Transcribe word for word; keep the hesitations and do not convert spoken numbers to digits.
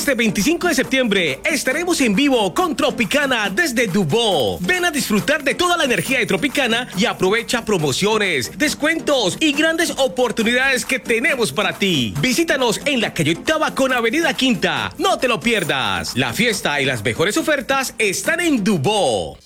Este veinticinco de septiembre estaremos en vivo con Tropicana desde Dubó. Ven a disfrutar de toda la energía de Tropicana y aprovecha promociones, descuentos y grandes oportunidades que tenemos para ti. Visítanos en la calle Octava con Avenida Quinta. No te lo pierdas. La fiesta y las mejores ofertas están en Dubó.